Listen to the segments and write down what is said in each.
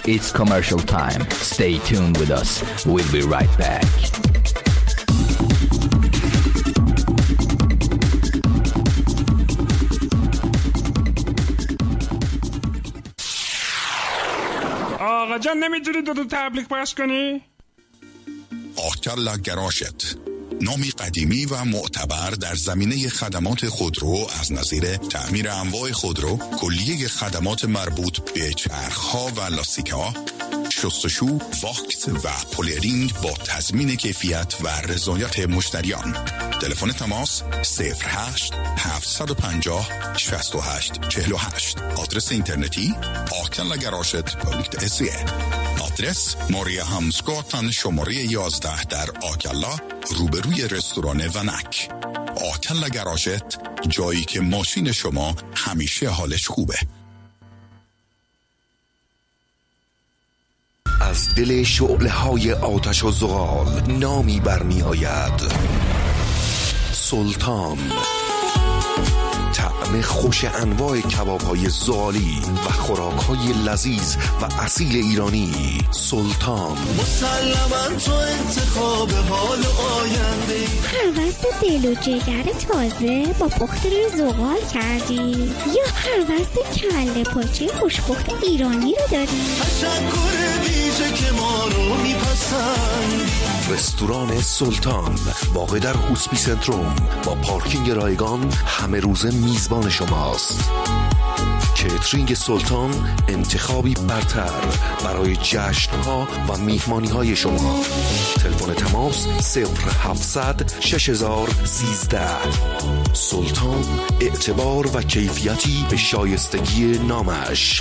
It's commercial time. Stay tuned with us. We'll be right back. آقا جان نمیتونی دو تبلیغ پخش کنی؟ آکلا گراشت، نامی قدیمی و معتبر در زمینه خدمات خودرو از نظیر تعمیر انواع خودرو، کلیه خدمات مربوط به چرخ‌ها و لاستیک‌ها، شستشو، واکس و پولرینگ با تضمین کیفیت و رضایت مشتریان. تلفن تماس 08 750 68 48. آدرس اینترنتی akellagaraget.se. آدرس ماریا همسگاتن شماره 11 در آکلا، روبروی رستوران ونک. آکلا گراژت، جایی که ماشین شما همیشه حالش خوبه. از دل شعله‌های آتش و زغال نامی برمی آید: سلطان. طعم خوش انواع کباب‌های زغالی و خوراک‌های لذیذ و اصیل ایرانی. سلطان. مسلماً تو انتخاب حال آینده. هوس دل و جگر تازه با پخت روی زغال کردی یا هوس کله پاچه خوشپخت ایرانی رو داری؟ تشکر ویژه که ما رو میپسند. رستوران سلطان واقع در هوسپی سنتروم با پارکینگ رایگان همه روز میزبان شماست. کیترینگ سلطان انتخابی برتر برای جشن‌ها و میهمانی‌های شما. تلفن تماس 0700 6013. سلطان، اعتبار و کیفیتی به شایستگی نامش.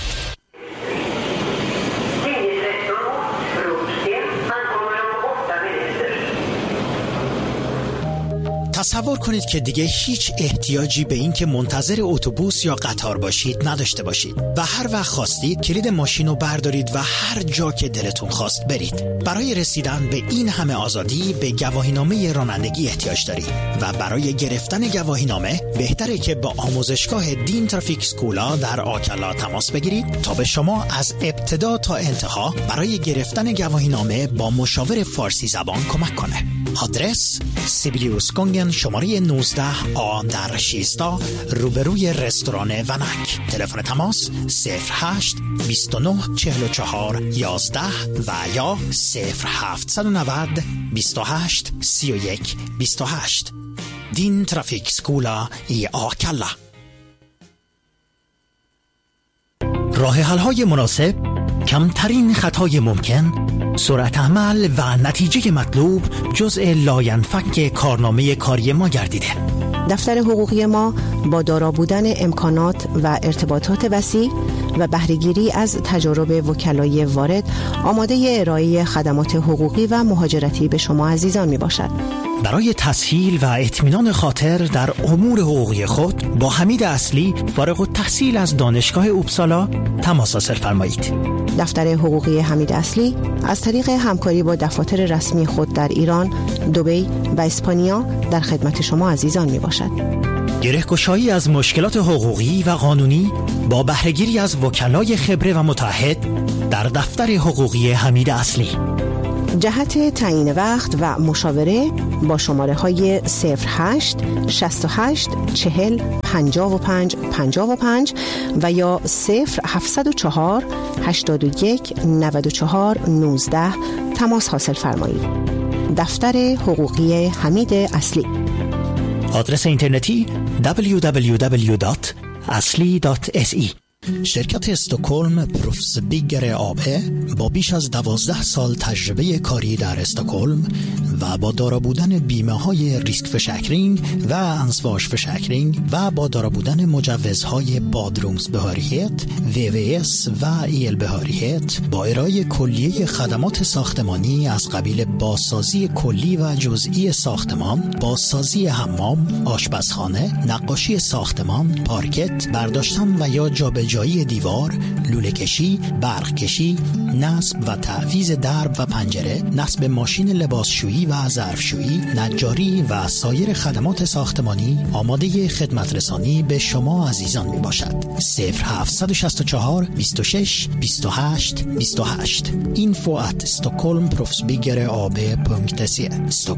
تصور کنید که دیگه هیچ احتیاجی به این که منتظر اتوبوس یا قطار باشید نداشته باشید و هر وقت خواستید کلید ماشین رو بردارید و هر جا که دلتون خواست برید. برای رسیدن به این همه آزادی به گواهینامه رانندگی احتیاج دارید و برای گرفتن گواهینامه بهتره که با آموزشگاه دین ترافیک سکولا در آکلا تماس بگیرید تا به شما از ابتدا تا انتها برای گرفتن گواهینامه با مشاور فارسی زبان کمک کنه. آدرس سیبیلیوس گونگن شماره 19 آ در شیستا، روبروی رستوران ونک. تلفن تماس 08 29 44 11 و یا 0790 28 31 28. دین ترافیک سکولا ای آکلا. راه حل‌های مناسب، کمترین خطای ممکن، سرعت عمل و نتیجه مطلوب جزء لاینفک کارنامه کاری ما گردیده. دفتر حقوقی ما با دارا بودن امکانات و ارتباطات وسیع و بهره‌گیری از تجارب وکلای وارد آماده ارائه خدمات حقوقی و مهاجرتی به شما عزیزان می باشد. برای تسهیل و اطمینان خاطر در امور حقوقی خود با حمید اصلی فارغ التحصیل از دانشگاه اوبسالا تماس حاصل فرمایید. دفتر حقوقی حمید اصلی از طریق همکاری با دفاتر رسمی خود در ایران، دبی و اسپانیا در خدمت شما عزیزان می باشد. گره‌گشایی از مشکلات حقوقی و قانونی با بهره‌گیری از وکلای خبره و متعهد در دفتر حقوقی حمید اصلی. جهت تعیین وقت و مشاوره با شماره های 08 68 40 55 55 و یا 0704 81 94 19 تماس حاصل فرمایید. دفتر حقوقی حمید اصلی. آدرس اینترنتی www.asli.se. شرکت استکهلم پروفس بیگر آبه با بیش از 12 سال تجربه کاری در استکهلم و با دارا بودن بیمه های ریسک فشکرینگ و انسواش فشکرینگ و با دارا بودن مجوزهای بادرومز بهاریت، VVS و ایل بهاریت با ارائه کلیه خدمات ساختمانی از قبیل بازسازی کلی و جزئی ساختمان، بازسازی حمام، آشپزخانه، نقاشی ساختمان، پارکت، برداشتن و یا جابجایی ارتجاعی دیوار، لوله کشی، برق کشی، نصب و تعویض درب و پنجره، نصب ماشین لباسشویی و ظرفشویی، نجاری و سایر خدمات ساختمانی آماده خدمت رسانی به شما عزیزان می باشد. 0764 26 28 28 info@stockholmproffsbyggare.se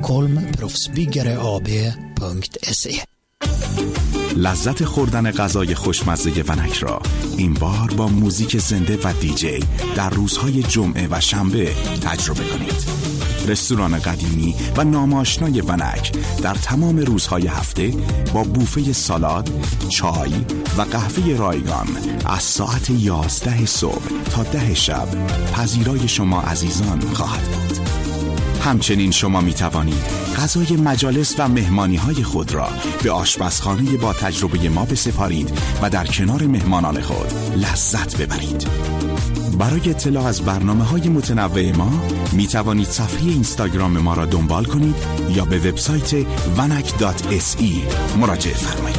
stockholmproffsbyggare.se. لذت خوردن غذای خوشمزه ونک را این بار با موزیک زنده و دیجی در روزهای جمعه و شنبه تجربه کنید. رستوران قدیمی و ناماشنای ونک در تمام روزهای هفته با بوفه سالاد، چای و قهوه رایگان از ساعت 11 صبح تا 10 شب پذیرای شما عزیزان خواهد بود. همچنین شما می توانید غذای مجالس و مهمانی‌های خود را به آشپزخانه با تجربه ما بسپارید و در کنار مهمانان خود لذت ببرید. برای اطلاع از برنامه‌های متنوع ما می توانید صفحه اینستاگرام ما را دنبال کنید یا به وبسایت vanak.se مراجعه فرمایید.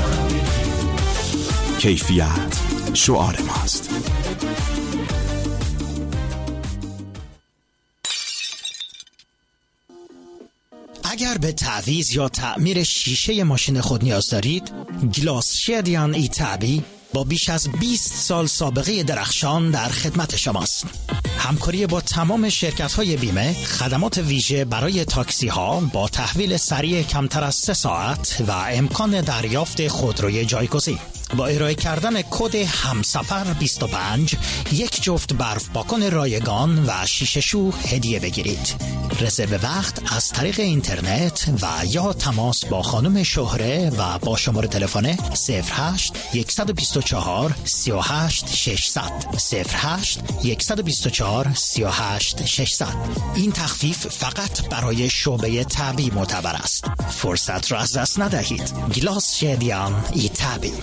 کیفیت شعار ماست. اگر به تعویض یا تعمیر شیشه ماشین خود نیاز دارید، گلاسشدیان ایتابی با بیش از 20 سال سابقه درخشان در خدمت شماست. همکاری با تمام شرکت‌های بیمه، خدمات ویژه برای تاکسی‌ها با تحویل سریع کمتر از 3 ساعت و امکان دریافت خودروی جایگزین. با ارائه کردن کد همسفر 25 یک جفت برف پاکن رایگان و شیشه شو هدیه بگیرید. رزرو وقت از طریق اینترنت و یا تماس با خانم شهره و با شماره تلفن 08 124 38 600 08 124 38 600. این تخفیف فقط برای شعبه تعبی معتبر است. فرصت را از دست ندهید. گلاسشدیان ایتابی.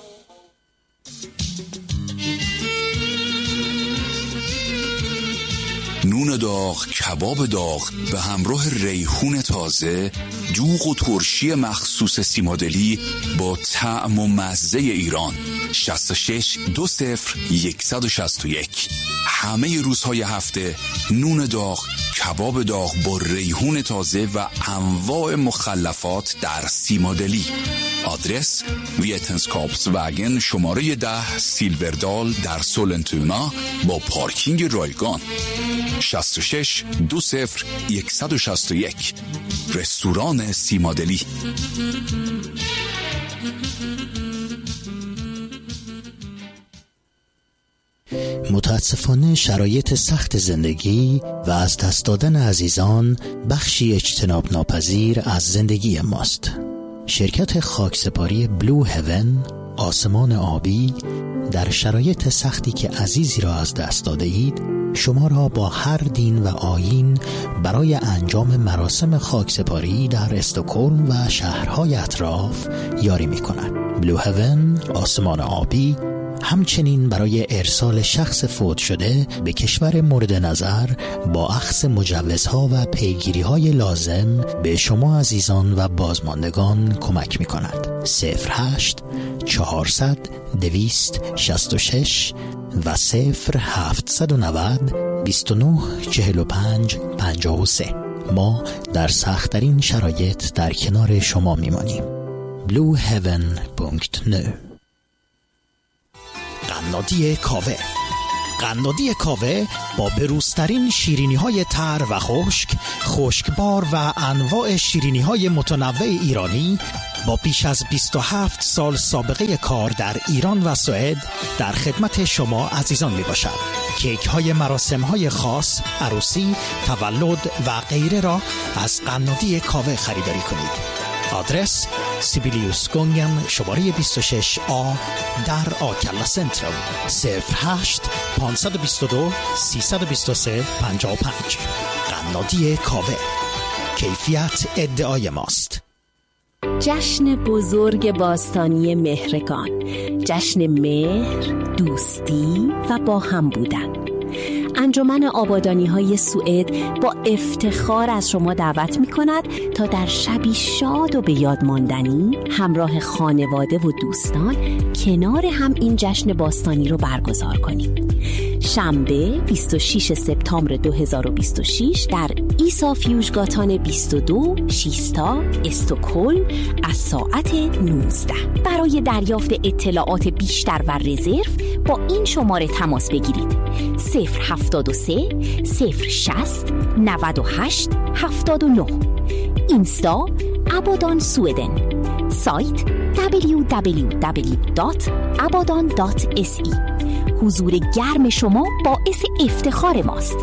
نون داغ، کباب داغ به همراه ریحون تازه، دوغ و ترشی مخصوص سیمادلی با طعم و مزه ایران. 66 20 161. همه روزهای هفته نون داغ، کباب داغ با ریحون تازه و انواع مخلفات در سیمادلی. آدرس ویتنسکاپس وگن شماره 10 سیلوردال در سولنتونا با پارکینگ رایگان. 66 20 161. رستوران سیمادلی. متاسفانه شرایط سخت زندگی و از دست دادن عزیزان بخشی اجتناب ناپذیر از زندگی ماست. شرکت خاکسپاری بلو هیون، آسمان آبی، در شرایط سختی که عزیزی را از دست داده اید شما را با هر دین و آیین برای انجام مراسم خاکسپاری در استکهلم و شهرهای اطراف یاری می کند. بلو هیون، آسمان آبی، همچنین برای ارسال شخص فوت شده به کشور مورد نظر با اخذ مجوزها و پیگیری‌های لازم به شما عزیزان و بازماندگان کمک می‌کند. 08 400 266 و 0790 29 45 53. ما در سخت‌ترین شرایط در کنار شما می‌مانیم. blueheaven.nu. قنادی کاوه. قنادی کاوه با بروزترین شیرینی‌های تر و خشک، خشکبار و انواع شیرینی‌های متنوع ایرانی با بیش از 27 سال سابقه کار در ایران و سوئد در خدمت شما عزیزان می باشد. کیک های مراسم های خاص، عروسی، تولد و غیره را از قنادی کاوه خریداری کنید. آدرس سیبیلیوس گونگن شماره 26A در آکلا سنترال. 08 522 323 55. قنادی کاوه، کیفیت ادعای ماست. جشن بزرگ باستانی مهرگان، جشن مهر، دوستی و با هم بودن. انجمن آبادانی‌های سوئد با افتخار از شما دعوت می‌کند تا در شبی شاد و به یاد ماندنی همراه خانواده و دوستان کنار هم این جشن باستانی رو برگزار کنید. شنبه 26 سپتامبر 2026 در ایسا فیوژگاتان 22 شیستا استکهلم از ساعت 19. برای دریافت اطلاعات بیشتر و رزرو با این شماره تماس بگیرید: 073 060 98 79. اینستا ابادان سویدن. سایت www.abadan.se. حضور گرم شما باعث افتخار ماست.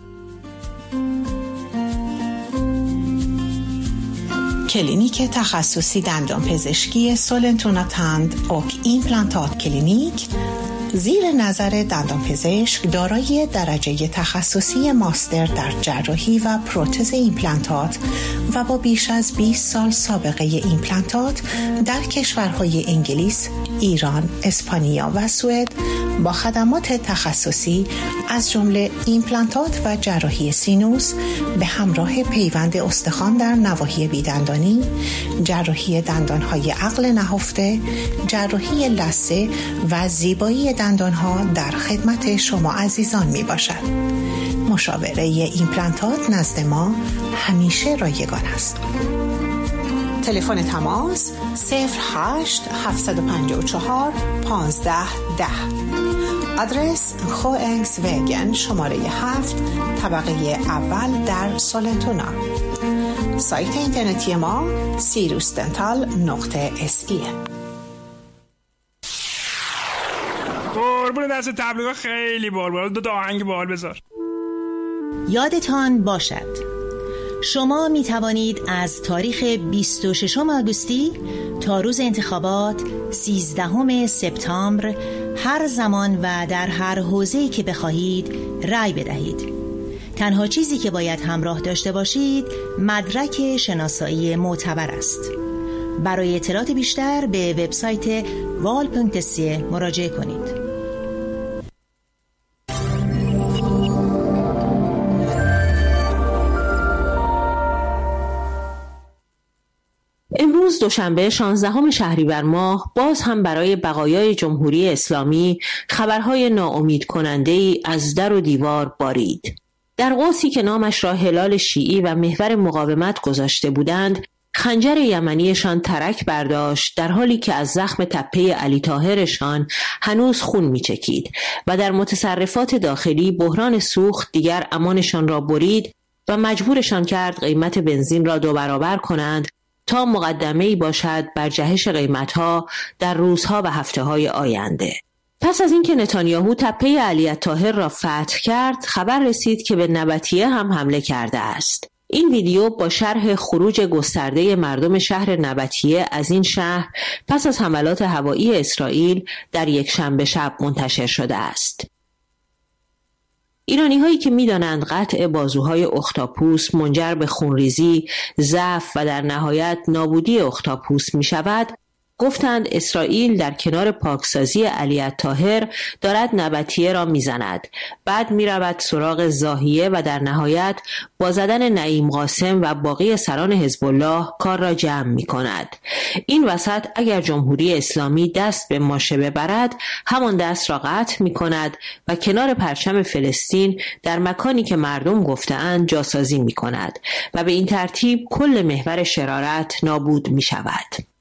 کلینیک تخصصی دندانپزشکی سولنتوناتند اوک ایمپلانتات کلینیک زیر نظر دندانپزشک دارای درجه تخصصی ماستر در جراحی و پروتز ایمپلانتات و با بیش از 20 سال سابقه ایمپلانتات در کشورهای انگلیس، ایران، اسپانیا و سوئد با خدمات تخصصی از جمله ایمپلانتات و جراحی سینوس به همراه پیوند استخوان در نواحی بیدندانی، جراحی دندانهای عقل نهفته، جراحی لثه و زیبایی دندانها در خدمت شما عزیزان می باشد. مشاوره ایمپلانتات نزد ما همیشه رایگان است. تلفن تماس 08 754 1510. آدرس خوئنگس وگن شماره 7 طبقه اول در سولنتونا. سایت اینترنتی ما sirusdental.se. قربون دست تبلیغات خیلی بال دو آهنگ بال بذار. یادتان باشد شما می توانید از تاریخ 26 آگوستی تا روز انتخابات 13 سپتامبر هر زمان و در هر حوزه‌ای که بخواهید رأی بدهید. تنها چیزی که باید همراه داشته باشید مدرک شناسایی معتبر است. برای اطلاعات بیشتر به وبسایت val.se مراجعه کنید. امروز دوشنبه 16 شهریور ماه باز هم برای بقایای جمهوری اسلامی خبرهای ناامید کننده‌ای از در و دیوار بارید. در قوسی که نامش را هلال شیعی و محور مقاومت گذاشته بودند، خنجر یمنیشان ترک برداشت در حالی که از زخم تپه علی طاهرشان هنوز خون می‌چکید و در متصرفات داخلی بحران سوخت دیگر امانشان را برید و مجبورشان کرد قیمت بنزین را 2 برابر کنند تا مقدمه‌ای باشد بر جهش قیمت‌ها در روزها و هفته‌های آینده. پس از اینکه نتانیاهو تپه علی طاهر را فتح کرد، خبر رسید که به نبطیه هم حمله کرده است. این ویدیو با شرح خروج گسترده مردم شهر نبطیه از این شهر پس از حملات هوایی اسرائیل در یک شنبه شب منتشر شده است. ایرانی‌هایی که می‌دانند قطع بازوهای اختاپوس منجر به خونریزی، ضعف و در نهایت نابودی اختاپوس می‌شود، گفتند اسرائیل در کنار پاکسازی علی طاهر دارد نبطیه را میزند. بعد میرود سراغ زاهیه و در نهایت با زدن نعیم قاسم و باقی سران حزب الله کار را جمع می کند. این وسط اگر جمهوری اسلامی دست به ماشه ببرد، همان دست را قطع می کند و کنار پرچم فلسطین در مکانی که مردم گفته‌اند جاسازی می کند و به این ترتیب کل محور شرارت نابود می شود.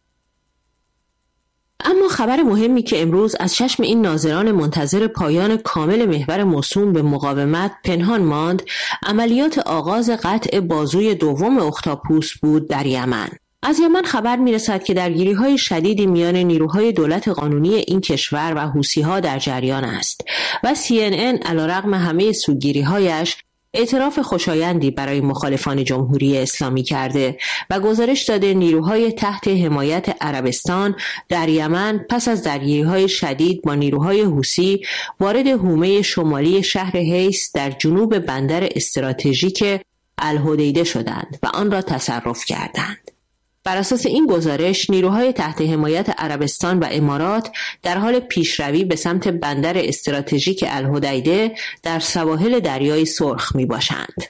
اما خبر مهمی که امروز از چشم این ناظران منتظر پایان کامل محور موسوم به مقاومت پنهان ماند، عملیات آغاز قطع بازوی دوم اختاپوس بود در یمن. از یمن خبر میرسد که درگیری‌های شدیدی میان نیروهای دولت قانونی این کشور و حوثی‌ها در جریان است و CNN علیرغم همه سوگیری‌هایش اعتراف خوشایندی برای مخالفان جمهوری اسلامی کرده و گزارش داده نیروهای تحت حمایت عربستان در یمن پس از درگیری‌های شدید با نیروهای حوثی وارد حومه شمالی شهر حیث در جنوب بندر استراتژیک الحدیده شدند و آن را تصرف کردند. بر اساس این گزارش نیروهای تحت حمایت عربستان و امارات در حال پیشروی به سمت بندر استراتژیک الحدیده در سواحل دریای سرخ می باشند.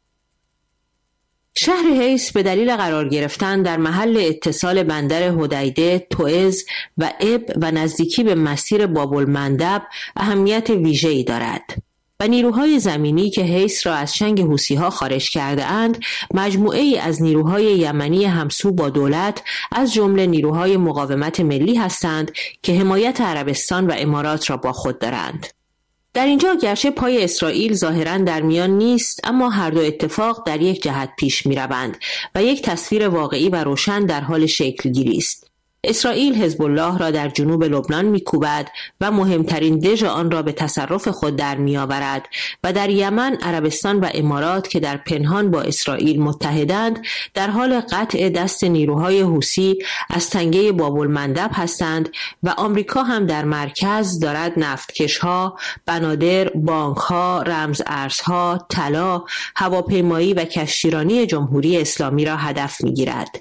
شهر حیث به دلیل قرار گرفتن در محل اتصال بندر حدیده، تعز و اب و نزدیکی به مسیر باب‌المندب اهمیت ویژه‌ای دارد و نیروهای زمینی که حیث را از چنگ حوثی‌ها خارج کرده اند، مجموعه‌ای از نیروهای یمنی همسو با دولت از جمله نیروهای مقاومت ملی هستند که حمایت عربستان و امارات را با خود دارند. در اینجا گرچه پای اسرائیل ظاهراً در میان نیست، اما هر دو اتفاق در یک جهت پیش می‌روند و یک تصویر واقعی و روشن در حال شکل گیری است. اسرائیل حزب الله را در جنوب لبنان می‌کوبد و مهمترین دژ آن را به تصرف خود در می‌آورد و در یمن عربستان و امارات که در پنهان با اسرائیل متحدند در حال قطع دست نیروهای حوثی از تنگه باب‌المندب هستند و آمریکا هم در مرکز دارد نفتکش‌ها، بنادر، بانک‌ها، رمز ارزها، طلا، هواپیمایی و کشتیرانی جمهوری اسلامی را هدف می‌گیرد.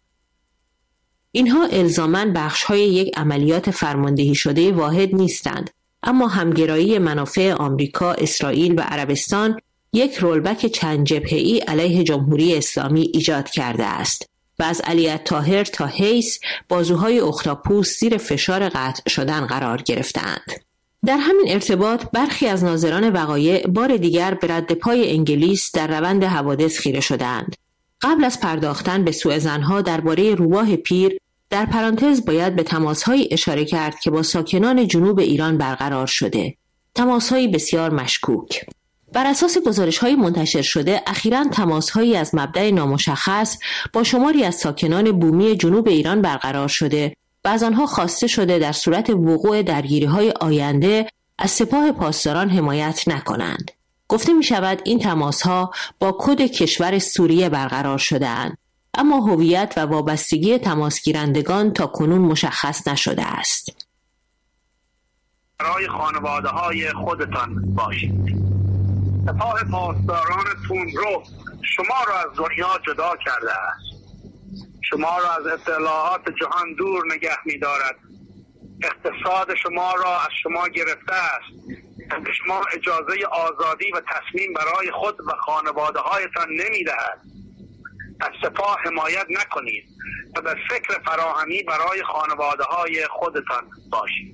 اینها الزاماً بخش‌های یک عملیات فرماندهی شده واحد نیستند، اما همگرایی منافع آمریکا، اسرائیل و عربستان یک رولبک چند جبهه‌ای علیه جمهوری اسلامی ایجاد کرده است و از علی الطاهر تا حیث بازوهای اختاپوس زیر فشار قطع شدن قرار گرفتند. در همین ارتباط برخی از ناظران وقایع بار دیگر به رد پای انگلیس در روند حوادث خیره شدند. قبل از پرداختن به سوءظن‌ها درباره روباه پیر، در پرانتز باید به تماس‌هایی اشاره کرد که با ساکنان جنوب ایران برقرار شده. تماس‌هایی بسیار مشکوک. بر اساس گزارش‌های منتشر شده، اخیراً تماس‌هایی از مبدأ نامشخص با شماری از ساکنان بومی جنوب ایران برقرار شده و از آنها خواسته شده در صورت وقوع درگیری‌های آینده از سپاه پاسداران حمایت نکنند. گفته می شود این تماس‌ها با کد کشور سوریه برقرار شده‌اند، اما هویت و وابستگی تماسگیرندگان تا کنون مشخص نشده است. برای خانواده‌های خودتان باشید. سپاه پاسداران تندرو شما را از دنیا جدا کرده است. شما را از اطلاعات جهان دور نگه می‌دارد. اقتصاد شما را از شما گرفته است. به شما اجازه آزادی و تصمیم برای خود و خانواده‌هایتان نمی‌دهد. از سپاه حمایت نکنید و به فکر فراهمی برای خانواده‌های خودتان باشید.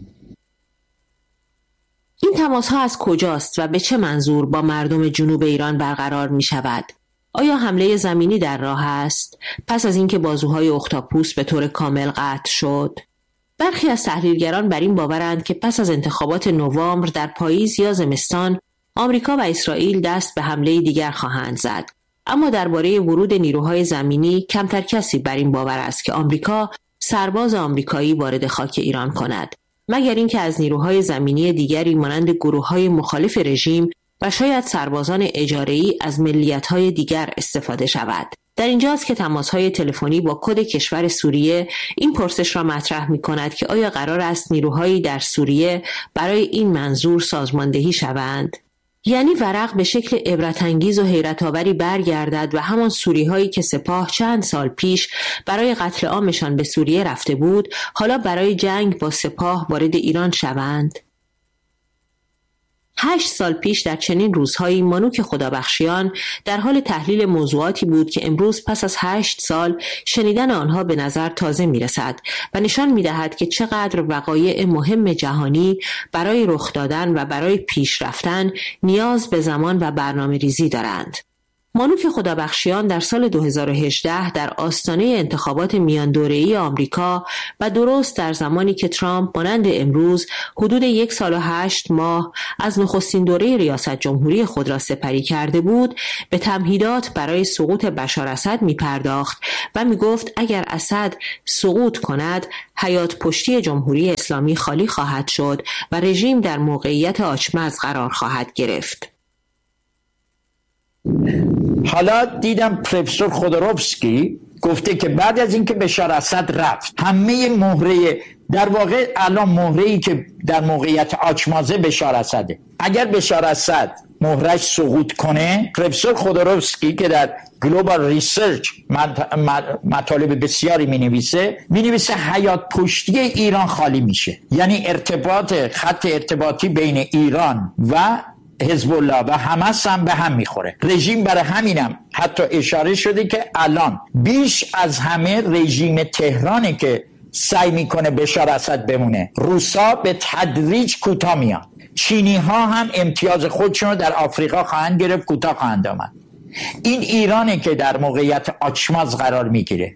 این تماس‌ها از کجاست و به چه منظور با مردم جنوب ایران برقرار می‌شود؟ آیا حمله زمینی در راه است پس از اینکه بازوهای اختاپوس به طور کامل قطع شد؟ برخی از تحلیلگران بر این باورند که پس از انتخابات نوامبر در پاییز یا زمستان آمریکا و اسرائیل دست به حمله دیگر خواهند زد. اما درباره ورود نیروهای زمینی کمتر کسی بر این باور است که آمریکا سرباز آمریکایی وارد خاک ایران کند، مگر اینکه از نیروهای زمینی دیگری مانند گروه‌های مخالف رژیم و شاید سربازان اجاره‌ای از ملیت‌های دیگر استفاده شود. در اینجاست که تماس‌های تلفنی با کد کشور سوریه این پرسش را مطرح می‌کند که آیا قرار است نیروهایی در سوریه برای این منظور سازماندهی شوند؟ یعنی ورق به شکل عبرت‌انگیز و حیرت‌آوری برگردد و همان سوری‌هایی که سپاه چند سال پیش برای قتل عامشان به سوریه رفته بود، حالا برای جنگ با سپاه وارد ایران شوند. 8 سال پیش در چنین روزهایی مانوک خدابخشیان در حال تحلیل موضوعاتی بود که امروز پس از 8 سال شنیدن آنها به نظر تازه میرسد و نشان میدهد که چقدر وقایع مهم جهانی برای رخ دادن و برای پیش رفتن نیاز به زمان و برنامه ریزی دارند. مانوک خدابخشیان در سال 2018 در آستانه انتخابات میان دوره‌ای آمریکا و درست در زمانی که ترامپ مانند امروز حدود 1 سال و 8 ماه از نخستین دوره ریاست جمهوری خود را سپری کرده بود، به تمهیدات برای سقوط بشار اسد می پرداخت و می گفت اگر اسد سقوط کند حیات پشتی جمهوری اسلامی خالی خواهد شد و رژیم در موقعیت آچمز قرار خواهد گرفت. حالا دیدم پروفسور خودروفسکی گفته که بعد از اینکه بشار اسد رفت همه مهره، در واقع الان مهره‌ای که در موقعیت آچمازه بشار اسده، اگر بشار اسد مهرش سقوط کنه، پروفسور خودروفسکی که در گلوبال ریسرچ مطالب بسیاری می نویسه حیات پشتی ایران خالی میشه. یعنی خط ارتباطی بین ایران و حزب الله و حماس هم به هم میخوره. رژیم برای همینم حتی اشاره شده که الان بیش از همه رژیم تهرانه که سعی میکنه بشار اسد بمونه. روسا به تدریج کوتاه میان. چینی ها هم امتیاز خودشون رو در آفریقا خواهند گرفت، کوتاه خواهند آمد. این ایرانه که در موقعیت آچماز قرار میگیره.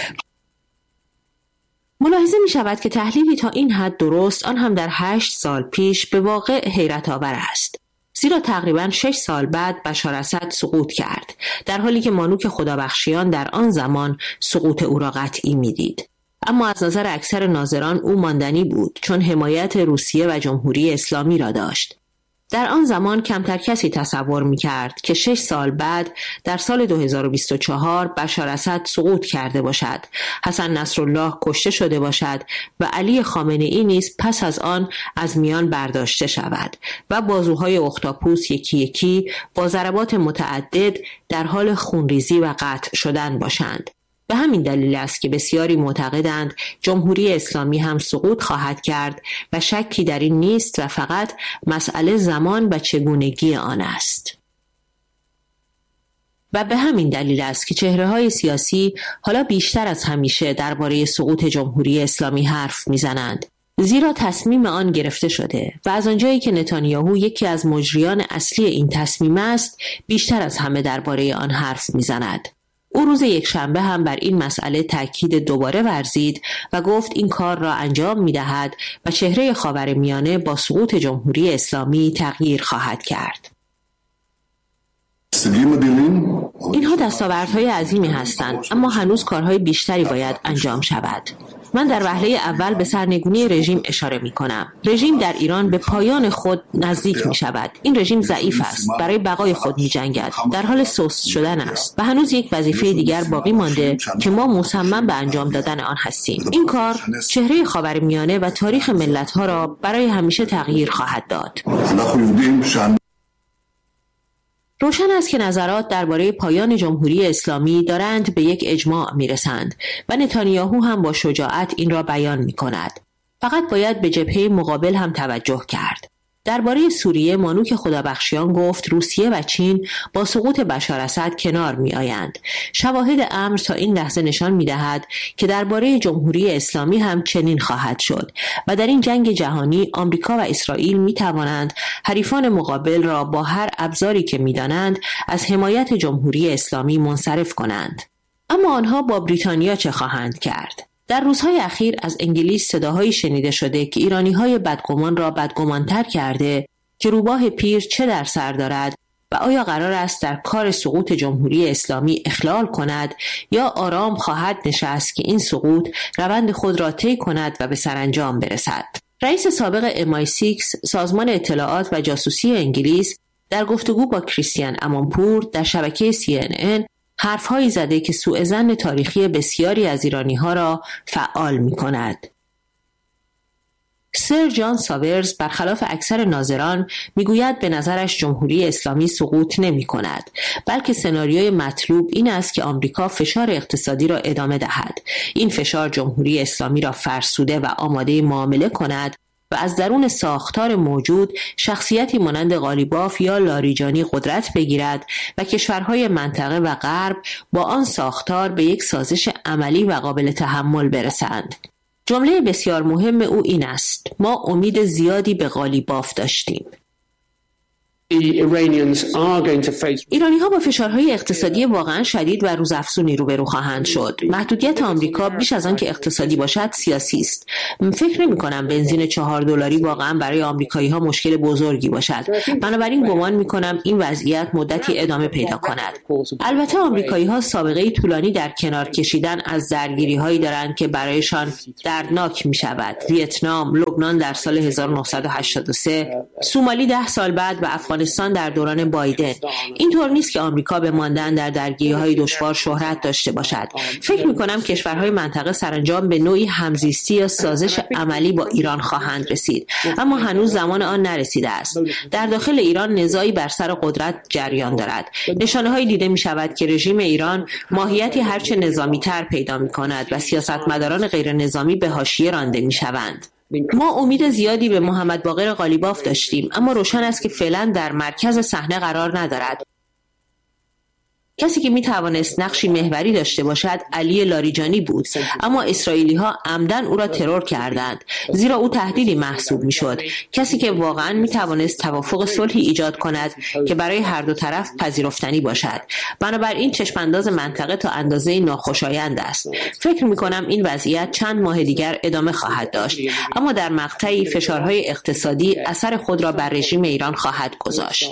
ملاحظه می شود که تحلیلی تا این حد درست، آن هم در 8 سال پیش، به واقع حیرت آور است. زیرا تقریباً 6 سال بعد بشار اسد سقوط کرد، در حالی که مانوک خدابخشیان در آن زمان سقوط او را قطعی می‌دید. اما از نظر اکثر ناظران او ماندنی بود، چون حمایت روسیه و جمهوری اسلامی را داشت. در آن زمان کمتر کسی تصور می‌کرد که 6 سال بعد در سال 2024 بشار اسد سقوط کرده باشد، حسن نصرالله کشته شده باشد و علی خامنه‌ای نیز پس از آن از میان برداشته شود و بازوهای اختاپوس یکی یکی با ضربات متعدد در حال خونریزی و قطع شدن باشند. به همین دلیل است که بسیاری معتقدند جمهوری اسلامی هم سقوط خواهد کرد و شکی در این نیست و فقط مسئله زمان و چگونگی آن است. و به همین دلیل است که چهره‌های سیاسی حالا بیشتر از همیشه درباره سقوط جمهوری اسلامی حرف می‌زنند، زیرا تصمیم آن گرفته شده و از آنجایی که نتانیاهو یکی از مجریان اصلی این تصمیم است، بیشتر از همه درباره آن حرف می‌زند. او روز یکشنبه هم بر این مسئله تاکید دوباره ورزید و گفت این کار را انجام می‌دهد و چهره خاورمیانه با سقوط جمهوری اسلامی تغییر خواهد کرد. اینها دستاوردهای عظیمی هستند، اما هنوز کارهای بیشتری باید انجام شود. من در وهله اول به سرنگونی رژیم اشاره می کنم. رژیم در ایران به پایان خود نزدیک می شود. این رژیم ضعیف است، برای بقای خود می جنگد، در حال سست شدن است و هنوز یک وظیفه دیگر باقی مانده که ما مصمم به انجام دادن آن هستیم. این کار چهره خاورمیانه و تاریخ ملت‌ها را برای همیشه تغییر خواهد داد. روشن است که نظرات درباره پایان جمهوری اسلامی دارند به یک اجماع میرسند و نتانیاهو هم با شجاعت این را بیان میکند. فقط باید به جبهه مقابل هم توجه کرد. درباره سوریه مانوک خدابخشیان گفت روسیه و چین با سقوط بشار اسد کنار می آیند. شواهد امر تا این لحظه نشان می دهد که درباره جمهوری اسلامی هم چنین خواهد شد و در این جنگ جهانی آمریکا و اسرائیل می توانند حریفان مقابل را با هر ابزاری که می دانند از حمایت جمهوری اسلامی منصرف کنند. اما آنها با بریتانیا چه خواهند کرد؟ در روزهای اخیر از انگلیس صداهایی شنیده شده که ایرانی‌های بدگمان را بدگمان‌تر کرده که روباه پیر چه در سر دارد و آیا قرار است در کار سقوط جمهوری اسلامی اخلال کند یا آرام خواهد نشست که این سقوط روند خود را طی کند و به سرانجام برسد. رئیس سابق MI6 سازمان اطلاعات و جاسوسی انگلیس در گفتگو با کریستیان امانپور در شبکه CNN حرف‌هایی زده که سوءظن تاریخی بسیاری از ایرانی‌ها را فعال می‌کند. سر جان ساورز برخلاف اکثر ناظران میگوید به نظرش جمهوری اسلامی سقوط نمی‌کند، بلکه سناریوی مطلوب این است که آمریکا فشار اقتصادی را ادامه دهد. این فشار جمهوری اسلامی را فرسوده و آماده معامله کند و از درون ساختار موجود شخصیتی مانند قالیباف یا لاریجانی قدرت بگیرد و کشورهای منطقه و غرب با آن ساختار به یک سازش عملی و قابل تحمل برسند. جمله بسیار مهم او این است: ما امید زیادی به قالیباف داشتیم. ایرانی‌ها با فشارهای اقتصادی واقعا شدید و روزافزونی روبرو خواهند شد. محدودیت آمریکا بیش از آن که اقتصادی باشد سیاسی است. فکر نمی‌کنم بنزین $4 واقعا برای آمریکایی‌ها مشکل بزرگی باشد. بنابراین گمان می‌کنم این وضعیت مدتی ادامه پیدا کند. البته آمریکایی‌ها سابقه طولانی در کنار کشیدن از درگیری‌هایی دارند که برایشان دردناک می‌شود. ویتنام، لبنان در سال 1983، سومالی 10 سال بعد و افغانستان کردستان در دوران بایدن. اینطور نیست که آمریکا به ماندن در درگیری‌های دشوار شهرت داشته باشد. فکر می‌کنم کشورهای منطقه سرانجام به نوعی همزیستی یا سازش عملی با ایران خواهند رسید، اما هنوز زمان آن نرسیده است. در داخل ایران نزاعی بر سر قدرت جریان دارد. نشانه‌هایی دیده می‌شود که رژیم ایران ماهیتی هرچه نظامی‌تر پیدا می‌کند و سیاستمداران غیر نظامی به حاشیه رانده می‌شوند. ما امید زیادی به محمد باقر قالیباف داشتیم، اما روشن است که فعلا در مرکز صحنه قرار ندارد. کسی که می توانست نقشی محوری داشته باشد علی لاریجانی بود، اما اسرائیلی ها عمدن او را ترور کردند، زیرا او تهدیدی محسوب می شد. کسی که واقعا می توانست توافق صلحی ایجاد کند که برای هر دو طرف پذیرفتنی باشد. بنابراین چشمانداز منطقه تا اندازه ناخوشایند است. فکر می کنم این وضعیت چند ماه دیگر ادامه خواهد داشت، اما در مقطعی فشارهای اقتصادی اثر خود را بر رژیم ایران خواهد گذاشت.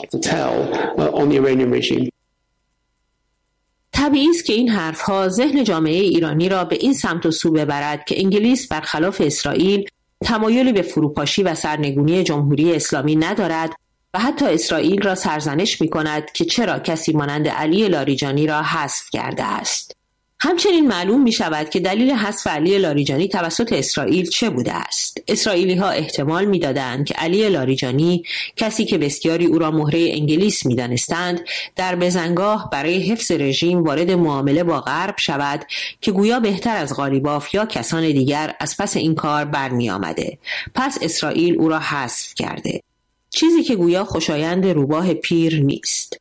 طبیعی است که این حرفها ذهن جامعه ایرانی را به این سمت و سو ببرد که انگلیس برخلاف اسرائیل تمایلی به فروپاشی و سرنگونی جمهوری اسلامی ندارد و حتی اسرائیل را سرزنش می کند که چرا کسی مانند علی لاریجانی را حذف کرده است. همچنین معلوم می شود که دلیل حذف علی لاریجانی توسط اسرائیل چه بوده است. اسرائیلی ها احتمال می دادند که علی لاریجانی، کسی که بسیاری او را مهره انگلیس می دانستند، در بزنگاه برای حفظ رژیم وارد معامله با غرب شود که گویا بهتر از قالیباف یا کسان دیگر از پس این کار برمی آمده. پس اسرائیل او را حذف کرده. چیزی که گویا خوشایند روباه پیر نیست.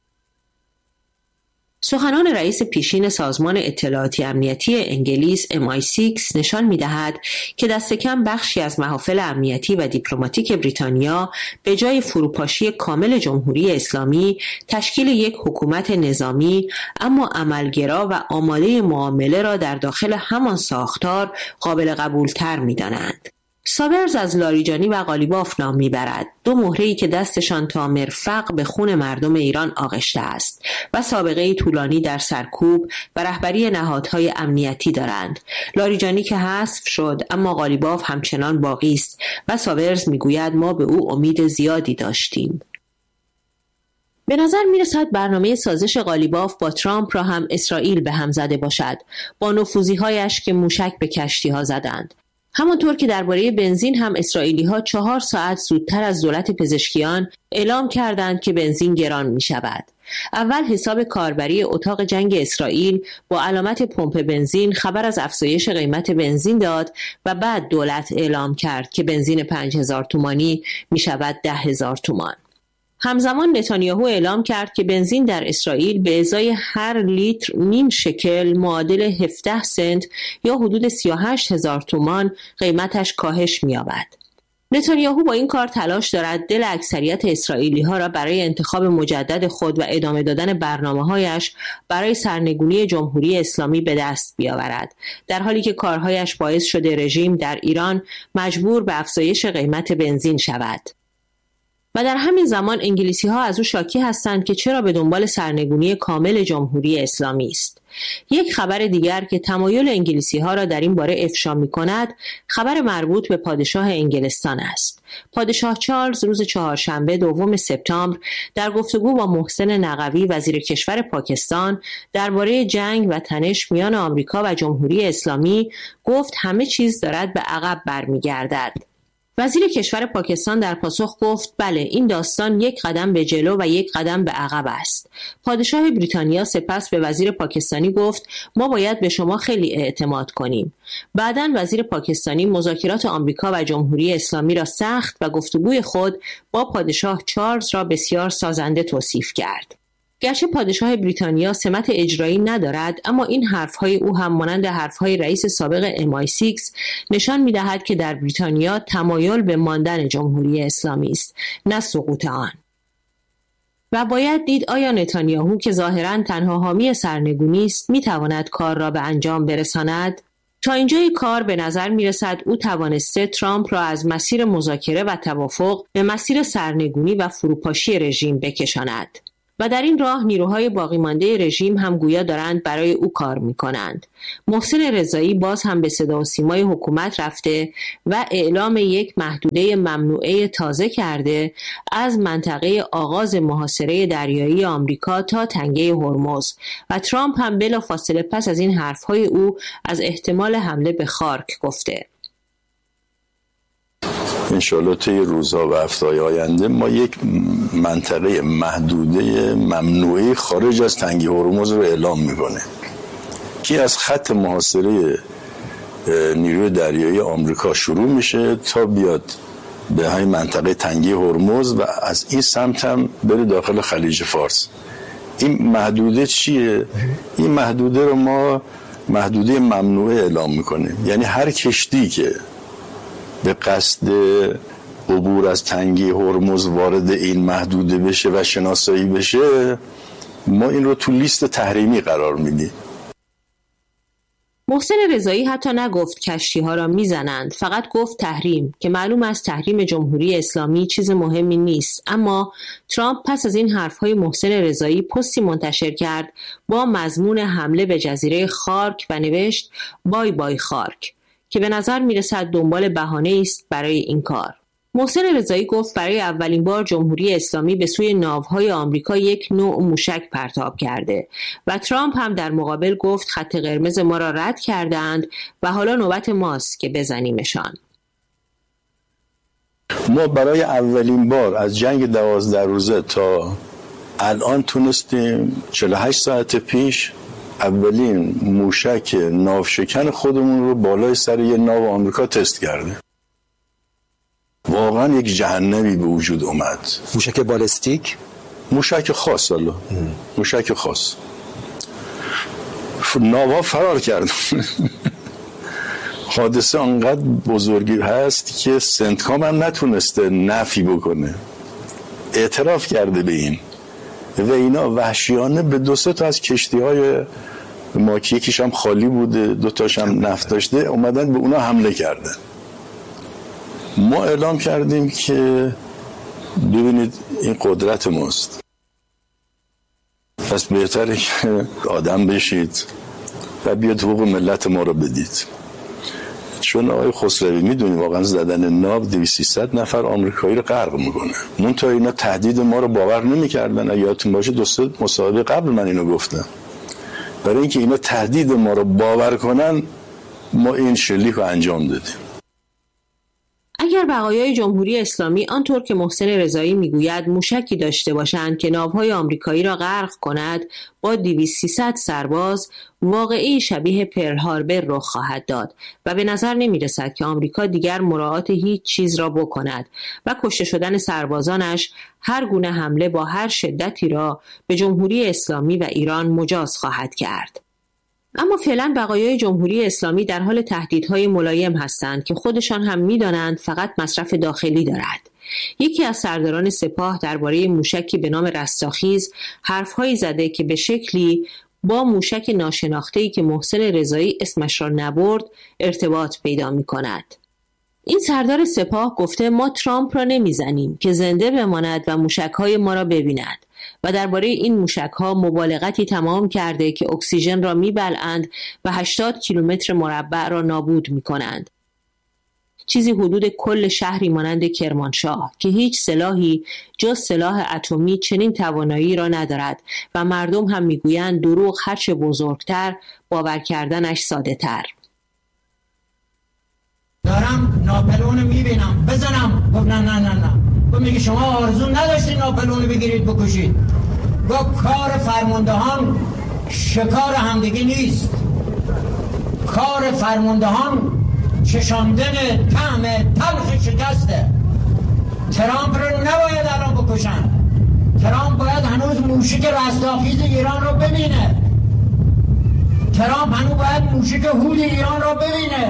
سخنان رئیس پیشین سازمان اطلاعاتی امنیتی انگلیس MI6 نشان می‌دهد که دست کم بخشی از محافل امنیتی و دیپلماتیک بریتانیا به جای فروپاشی کامل جمهوری اسلامی تشکیل یک حکومت نظامی اما عملگرا و آماده معامله را در داخل همان ساختار قابل قبول‌تر می‌دانند. سابرز از لاریجانی و قالیباف نام میبرد، دو مهره‌ای که دستشان تا مرفق به خون مردم ایران آغشته است و سابقه طولانی در سرکوب و رهبری نهادهای امنیتی دارند. لاریجانی که حذف شد، اما قالیباف همچنان باقی است و سابرز میگوید ما به او امید زیادی داشتیم. به نظر میرسد برنامه سازش قالیباف با ترامپ را هم اسرائیل به هم زده باشد، با نفوذی‌هایش که موشک به کشتی‌ها زدند. همانطور که درباره بنزین هم اسرائیلی‌ها 4 ساعت زودتر از دولت پزشکیان اعلام کردند که بنزین گران می‌شود. اول حساب کاربری اتاق جنگ اسرائیل با علامت پمپ بنزین خبر از افزایش قیمت بنزین داد و بعد دولت اعلام کرد که بنزین 5000 تومانی می‌شود 10,000 تومان. همزمان نتانیاهو اعلام کرد که بنزین در اسرائیل به ازای هر لیتر نیم شکل معادل 17 سنت یا حدود 38,000 تومان قیمتش کاهش می‌یابد. نتانیاهو با این کار تلاش دارد دل اکثریت اسرائیلی ها را برای انتخاب مجدد خود و ادامه دادن برنامه‌هایش برای سرنگونی جمهوری اسلامی به دست بیاورد، در حالی که کارهایش باعث شده رژیم در ایران مجبور به افزایش قیمت بنزین شود. و در همین زمان انگلیسی ها از او شاکی هستند که چرا به دنبال سرنگونی کامل جمهوری اسلامی است. یک خبر دیگر که تمایل انگلیسی ها را در این باره افشا می کند، خبر مربوط به پادشاه انگلستان است. پادشاه چارلز روز چهارشنبه 2 سپتامبر در گفتگو با محسن نقوی وزیر کشور پاکستان درباره جنگ و تنش میان آمریکا و جمهوری اسلامی گفت همه چیز دارد به عقب برمیگردد. وزیر کشور پاکستان در پاسخ گفت بله، این داستان یک قدم به جلو و یک قدم به عقب است. پادشاه بریتانیا سپس به وزیر پاکستانی گفت ما باید به شما خیلی اعتماد کنیم. بعداً وزیر پاکستانی مذاکرات آمریکا و جمهوری اسلامی را سخت و گفتگوی خود با پادشاه چارلز را بسیار سازنده توصیف کرد. گرچه پادشاه بریتانیا سمت اجرایی ندارد، اما این حرفهای او هم مانند حرفهای رئیس سابق MI6 نشان می‌دهد که در بریتانیا تمایل به ماندن جمهوری اسلامی است، نه سقوط آن. و باید دید آیا نتانیاهو که ظاهراً تنها حامی سرنگونی است می‌تواند کار را به انجام برساند؟ تا اینجای کار به نظر می‌رسد او توانسته ترامپ را از مسیر مذاکره و توافق به مسیر سرنگونی و فروپاشی رژیم بکشاند. و در این راه نیروهای باقی مانده رژیم هم گویا دارند برای او کار میکنند. محسن رضایی باز هم به صدا و سیمای حکومت رفته و اعلام یک محدوده ممنوعه تازه کرده از منطقه آغاز محاصره دریایی آمریکا تا تنگه هرمز و ترامپ هم بلافاصله پس از این حرفهای او از احتمال حمله به خارک گفته. انشالله طی روزها و هفته‌های آینده ما یک منطقه محدوده ممنوعه خارج از تنگه هرمز رو اعلام میکنه که از خط محاصره نیروی دریایی آمریکا شروع میشه تا بیاد به همین منطقه تنگه هرمز و از این سمت هم بره داخل خلیج فارس. این محدوده چیه؟ این محدوده رو ما محدوده ممنوعه اعلام میکنه، یعنی هر کشتی که به قصد عبور از تنگه هرمز وارد این محدوده بشه و شناسایی بشه ما این رو تو لیست تحریمی قرار میدیم. محسن رضایی حتی نگفت کشتی‌ها را میزنند، فقط گفت تحریم که معلوم است تحریم جمهوری اسلامی چیز مهمی نیست. اما ترامپ پس از این حرف‌های محسن رضایی پستی منتشر کرد با مضمون حمله به جزیره خارک و نوشت بای بای خارک که به نظر میرسد دنبال بهانه است برای این کار. محسن رضایی گفت برای اولین بار جمهوری اسلامی به سوی ناوهای آمریکا یک نوع موشک پرتاب کرده و ترامپ هم در مقابل گفت خط قرمز ما را رد کردند و حالا نوبت ماست که بزنیمشان. ما برای اولین بار از جنگ 12 روزه تا الان تونستیم 48 ساعت پیش اولین موشک ناوشکن خودمون رو بالای سر یه ناو آمریکا تست کرده. واقعا یک جهنمی به وجود اومد. موشک بالستیک؟ موشک خاص الله. موشک خاص. ناوها فرار کردن. حادثه انقدر بزرگی هست که سنتکام هم نتونسته نفی بکنه. اعتراف کرده به این. و اینا وحشیانه به 2-3 تا از کشتی‌های ما که یکیش هم خالی بوده 2 تاش هم نفت داشته اومدن به اونا حمله کردن. ما اعلام کردیم که ببینید این قدرت ماست، پس بهتره که آدم بشید و بیاد حقوق ملت ما رو بدید. چون آقای خسروی میدونی واقعا زدن ناو 200-300 نفر آمریکایی رو غرق میکنه. منتها اینا تهدید ما رو باور نمیکردن. یادتون باشه 2 مصاحبه قبل من اینو گفتم. برای اینکه اینا تهدید ما رو باور کنن ما این شلیک رو انجام دادیم. اگر بقایای جمهوری اسلامی آنطور که محسن رضایی میگوید موشکی داشته باشند که ناوهای آمریکایی را غرق کند با 200-300 سرباز، واقعی شبیه پرل هاربر رخ خواهد داد و به نظر نمیرسد که آمریکا دیگر مراعات هیچ چیز را بکند و کشته شدن سربازانش هر گونه حمله با هر شدتی را به جمهوری اسلامی و ایران مجاز خواهد کرد. اما فعلا بقایای جمهوری اسلامی در حال تهدیدهای ملایم هستند که خودشان هم می‌دانند فقط مصرف داخلی دارد. یکی از سرداران سپاه درباره موشکی به نام رستاخیز حرفهایی زده که به شکلی با موشک ناشناخته‌ای که محسن رضایی اسمش را نبرد ارتباط پیدا می‌کند. این سردار سپاه گفته ما ترامپ را نمیزنیم که زنده بماند و موشک‌های ما را ببیند و درباره این موشک‌ها مبالغتی تمام کرده که اکسیژن را می‌بلعند و 80 کیلومتر مربع را نابود می‌کنند. چیزی حدود کل شهری مانند کرمانشاه که هیچ سلاحی جز سلاح اتمی چنین توانایی را ندارد و مردم هم می‌گویند دروغ هرچه بزرگتر باور کردنش ساده‌تر. دارم ناپلئون می‌بینم بزنم. گفت نه گفت میگه شما آرزو نداشتین ناپلئون بگیرید بکشید. گفت کار فرماندهان شکار همدیگه نیست. کار فرماندهان چشاندن طعم تلخ شکسته. ترامپ رو نباید الان بکشن. ترامپ باید هنوز موشک رستاخیز ایران رو ببینه. ترامپ هنوز باید موشک هود ایران رو ببینه.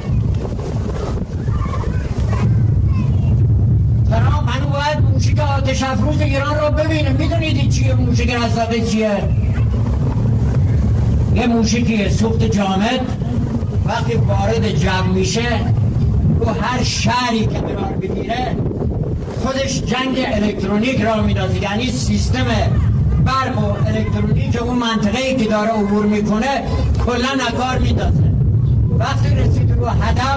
ترامپ هنوز باید موشک آتش افروز ایران رو ببینه. میدونید چیه موشک رستاخیز چیه؟ یه موشکیه سوخت جامد وقتی وارد جو میشه و هر شهری که قرار بگیره خودش جنگ الکترونیک را میندازه. یعنی سیستم برق و الکترونیک اون منطقه‌ای که داره عبور میکنه کلا نکار میندازه. وقتی رسید رو هدف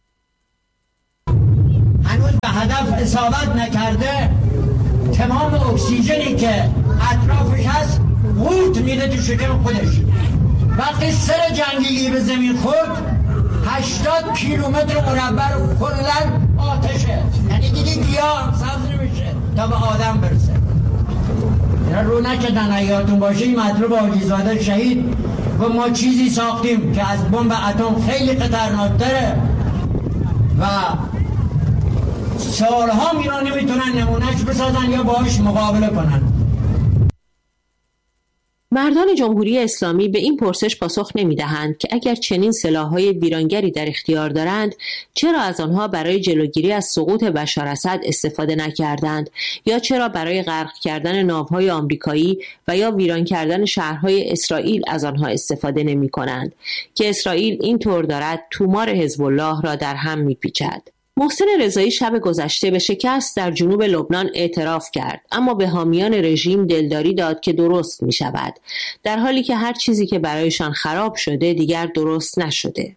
هنوز به هدف اصابت نکرده، تمام اکسیژنی که اطرافش هست قورت میده تو شکم خودش. وقتی سر جنگی به زمین خورد 80 کیلومتر مربع رو کلا آتشه، یعنی دیگه گیاه سبز نمیشه تا به آدم برسه. رو نکردن اگهاتون باشه این مطلوب آجیزاده شهید و ما چیزی ساختیم که از بمب اتم خیلی خطرناک‌تره و سالها ایران نمیتونن نمونهش بسازن یا باهاش مقابله کنن. مردان جمهوری اسلامی به این پرسش پاسخ نمی‌دهند که اگر چنین سلاح‌های ویرانگری در اختیار دارند چرا از آنها برای جلوگیری از سقوط بشار اسد استفاده نکردند یا چرا برای غرق کردن ناوهای آمریکایی و یا ویران کردن شهرهای اسرائیل از آنها استفاده نمی‌کنند که اسرائیل این طور دارد تومار حزب الله را در هم می‌پیچد. محسن رضایی شب گذشته به شکست در جنوب لبنان اعتراف کرد، اما به حامیان رژیم دلداری داد که درست می شود، در حالی که هر چیزی که برایشان خراب شده دیگر درست نشده.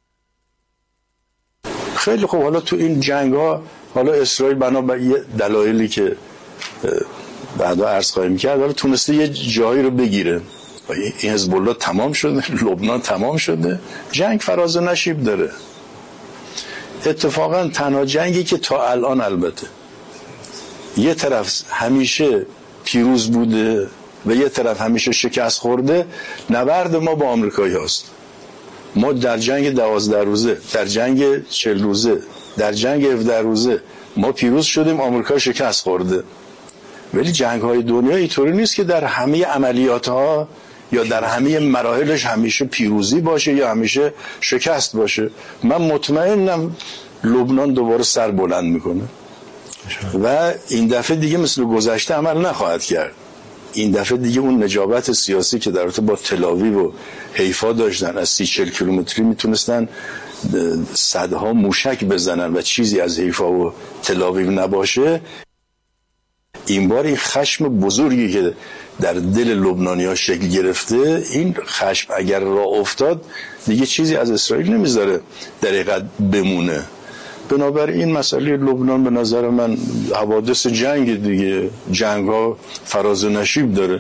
خیلی خوب، حالا تو این جنگ ها حالا اسرائیل بنا به یه دلایلی که بعدا عرض خواهیم کرد حالا تونسته یه جایی رو بگیره. این حزب الله تمام شده، لبنان تمام شده، جنگ فراز و نشیب داره. اتفاقا تنها جنگی که تا الان البته یه طرف همیشه پیروز بوده و یه طرف همیشه شکست خورده نبرد ما با آمریکایی هاست. ما در جنگ 12 روزه، در جنگ 40 روزه، در جنگ 17 روزه ما پیروز شدیم، آمریکا شکست خورده. ولی جنگ های دنیا اینطوری نیست که در همه عملیات ها یا در همه مراحلش همیشه پیروزی باشه یا همیشه شکست باشه. من مطمئنم لبنان دوباره سر بلند میکنه و این دفعه دیگه مثل گذشته عمل نخواهد کرد. این دفعه دیگه اون نجابت سیاسی که در رابطه با تل‌آویو و حیفا داشتن، از 30-40 کیلومتری میتونستن صدها موشک بزنن و چیزی از حیفا و تل‌آویو نباشه، این بار این خشم بزرگی که در دل لبنانی‌ها شکل گرفته، این خشم اگر راه افتاد دیگه چیزی از اسرائیل نمیذاره در حقیقت بمونه. بنابراین مسئله لبنان به نظر من حوادث جنگ دیگه، جنگ ها فراز و نشیب داره.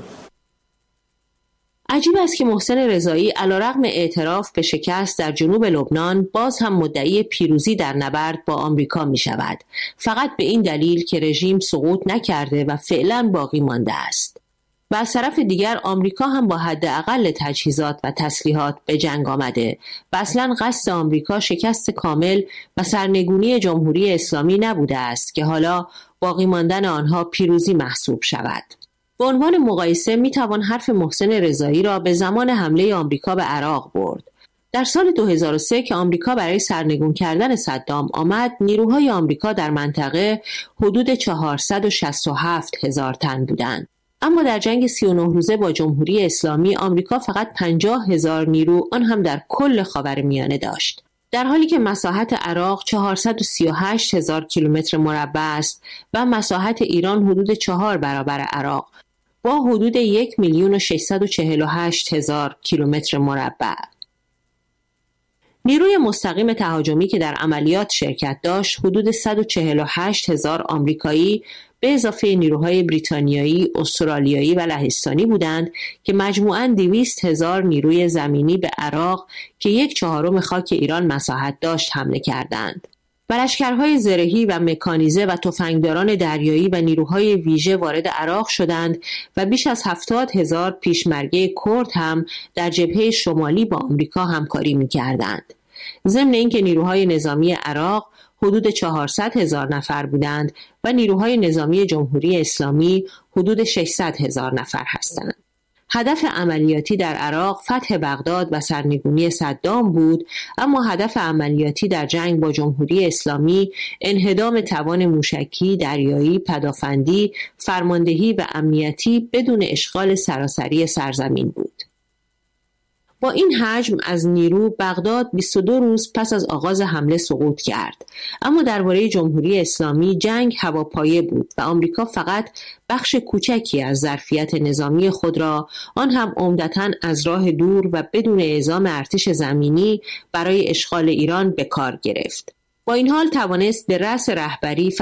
عجیب است که محسن رضایی علیرغم اعتراف به شکست در جنوب لبنان باز هم مدعی پیروزی در نبرد با آمریکا می شود، فقط به این دلیل که رژیم سقوط نکرده و فعلا باقی مانده است. و از طرف دیگر آمریکا هم با حداقل تجهیزات و تسلیحات به جنگ آمده و اصلا قصد آمریکا شکست کامل و سرنگونی جمهوری اسلامی نبوده است که حالا باقی ماندن آنها پیروزی محسوب شود. به عنوان مقایسه می توان حرف محسن رضایی را به زمان حمله آمریکا به عراق برد. در سال 2003 که آمریکا برای سرنگون کردن صدام آمد، نیروهای آمریکا در منطقه حدود 467,000 تن بودند. اما در جنگ 39 روزه با جمهوری اسلامی آمریکا فقط 50,000 نیرو، آن هم در کل خاورمیانه داشت، در حالی که مساحت عراق 438,000 کیلومتر مربع است و مساحت ایران حدود 4 برابر عراق با حدود 1,648,000 کیلومتر مربع. نیروی مستقیم تهاجمی که در عملیات شرکت داشت حدود 148,000 آمریکایی به اضافه نیروهای بریتانیایی، استرالیایی و لهستانی بودند که مجموعاً 200,000 نیروی زمینی به عراق که 1/4 خاک ایران مساحت داشت حمله کردند. و لشکرهای زرهی و مکانیزه و تفنگداران دریایی و نیروهای ویژه وارد عراق شدند و بیش از 70,000 پیشمرگه کرد هم در جبهه شمالی با آمریکا همکاری می‌کردند. ضمن اینکه نیروهای نظامی عراق حدود 400,000 نفر بودند و نیروهای نظامی جمهوری اسلامی حدود 600,000 نفر هستند. هدف عملیاتی در عراق فتح بغداد و سرنگونی صدام بود، اما هدف عملیاتی در جنگ با جمهوری اسلامی انهدام توان موشکی، دریایی، پدافندی، فرماندهی و امنیتی بدون اشغال سراسری سرزمین بود. با این حجم از نیرو بغداد 22 روز پس از آغاز حمله سقوط کرد. اما درباره جمهوری اسلامی جنگ هواپایه بود و آمریکا فقط بخش کوچکی از ظرفیت نظامی خود را، آن هم عمدتاً از راه دور و بدون اعزام ارتش زمینی، برای اشغال ایران به کار گرفت. با این حال توانست به رأس رهبری